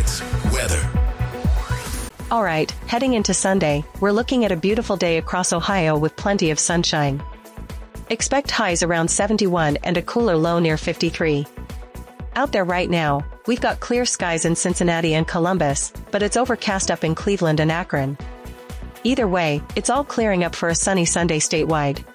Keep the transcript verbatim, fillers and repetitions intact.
It's weather. All right, heading into Sunday, we're looking at a beautiful day across Ohio with plenty of sunshine. Expect highs around seventy-one and a cooler low near fifty-three. Out there right now, we've got clear skies in Cincinnati and Columbus, but it's overcast up in Cleveland and Akron. Either way, it's all clearing up for a sunny Sunday statewide.